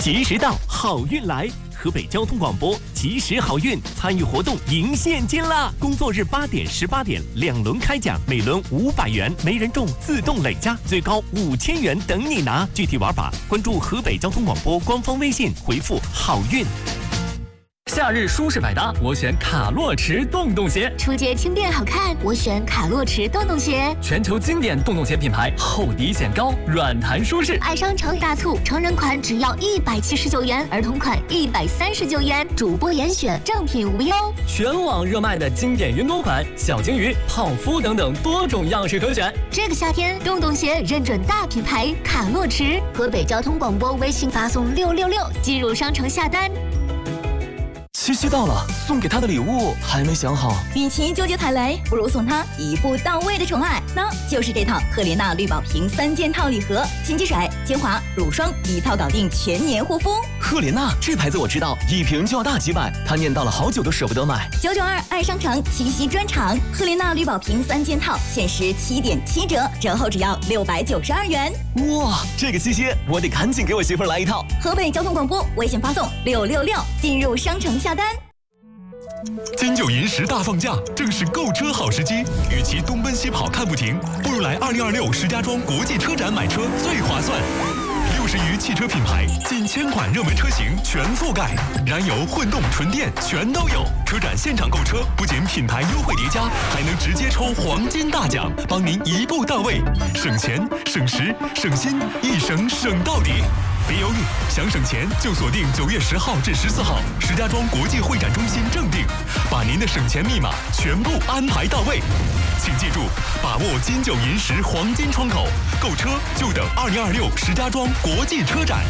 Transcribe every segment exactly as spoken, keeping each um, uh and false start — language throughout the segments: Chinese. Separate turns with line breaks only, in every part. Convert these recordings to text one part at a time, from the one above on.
及时到，好运来。河北交通广播及时好运参与活动赢现金啦！工作日八点、十八点两轮开奖，每轮五百元，没人中自动累加，最高五千元等你拿。具体玩法关注河北交通广播官方微信，回复好运。夏日舒适百搭，我选卡洛驰洞洞鞋。
出街轻便好看，我选卡洛驰洞洞鞋。
全球经典洞洞鞋品牌，厚底显高，软弹舒适。
爱商城大促，成人款只要一百七十九元，儿童款一百三十九元，主播严选，正品无忧。
全网热卖的经典运动款，小金鱼、泡芙等等多种样式可选。
这个夏天，洞洞鞋认准大品牌卡洛驰。河北交通广播微信发送六六六进入商城下单。
七夕到了，送给他的礼物还没想好。
与其纠结踩雷，不如送他一步到位的宠爱，那就是这套赫莲娜绿宝瓶三件套礼盒，洗肌水、精华、乳霜一套搞定全年护肤。
赫莲娜这牌子我知道，一瓶就要大几百，他念叨了好久都舍不得买。
九九二爱商城七夕专场，赫莲娜绿宝瓶三件套限时七点七折，折后只要六百九十二元。
哇，这个七夕我得赶紧给我媳妇儿来一套。
河北交通广播微信发送六六六进入商城下单。
金九银十大放假，正是购车好时机。与其东奔西跑看不停，不如来二零二六石家庄国际车展买车最划算。六十余汽车品牌，近千款热门车型全覆盖，燃油、混动、纯电全都有。车展现场购车，不仅品牌优惠叠加，还能直接抽黄金大奖，帮您一步到位，省钱、省时、省心，一省省到底。别犹豫，想省钱就锁定九月十号至十四号石家庄国际会展中心正定，把您的省钱密码全部安排到位。请记住，把握金九银十黄金窗口，购车就等二零二六石家庄国际车展。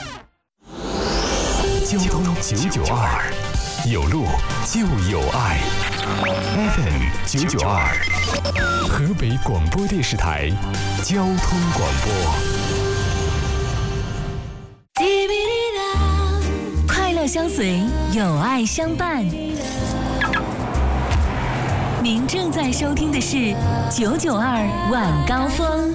交通九九二，有路就有爱。F M 九九二，河北广播电视台交通广播。
快乐相随，有爱相伴。您正在收听的是九九二晚高峰。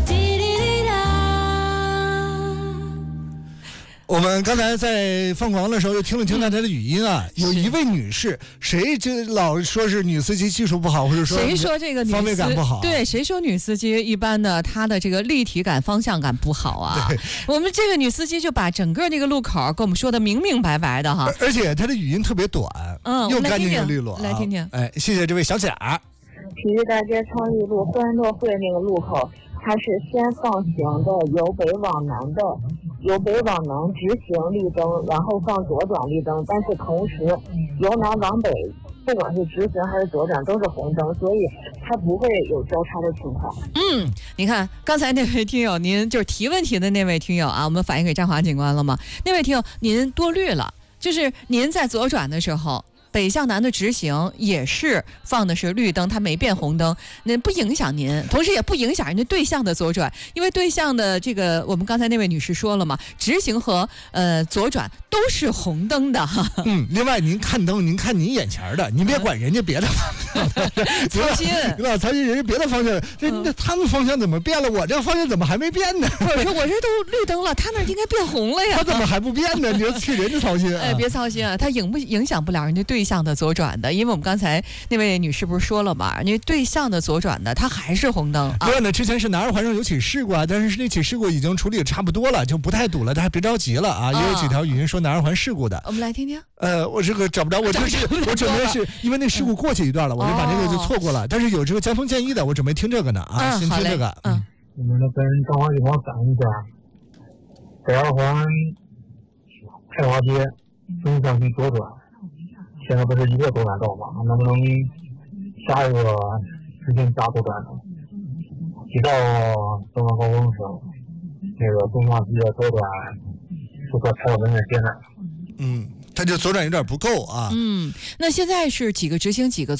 我们刚才在放广告的时候又听了听大家的语音啊，有一位女士，谁就老说是女司机技术不好，或者说
谁说这个女
方位感不好？
对，谁说女司机一般的她的这个立体感、方向感不好啊？我们这个女司机就把整个那个路口跟我们说的明明白白的哈，
而且她的语音特别短，嗯，又干净又利落。
来听听，
哎，谢谢这位小贾。
体育大街昌邑路欢乐会那个路口，它是先放行的，由北往南的。由北往南直行绿灯，然后放左转绿灯，但是同时由南往北，不管是直行还是左转都是红灯，所以它不会有交叉的情况。
嗯，你看刚才那位听友，您就是提问题的那位听友啊，我们反映给张华警官了吗？那位听友您多虑了，就是您在左转的时候，北向南的直行也是放的是绿灯，它没变红灯，那不影响您，同时也不影响人家对向的左转，因为对向的这个我们刚才那位女士说了嘛，直行和呃左转都是红灯的。
嗯，另外您看灯，您看您眼前的，您别管人家别的方向，
操心，
你老操心人家别的方向，这、嗯、他们方向怎么变了？我这方向怎么还没变呢？
我说我这都绿灯了，他那应该变红了呀，
他怎么还不变呢？你就替人家操心啊！
哎，别操心啊，他影不影响不了人家对向的左转的，因为我们刚才那位女士不是说了嘛，那对向的左转的它还是红灯。
另外呢，之前是南二环上有起事故啊，但是那起事故已经处理的差不多了，就不太堵了，大家别着急了啊。也有几条语音说南二环事故的，
我们来听听。
呃，我这个找不着，我就是我准备是因为那事故过去一段了，我就把这个就错过了。但是有这个交通建议的，我准备听这个呢啊，先听这个。
嗯，
我们跟张华警方反映一下，北二环太华街东向西左转。现在不是一个左转道吗？能不能下一个实行大左转呢？提到东方高峰时候，那个东向西的左转就说才有人员接纳。
嗯，他就左转有点不够啊。
嗯，那现在是几个直行几个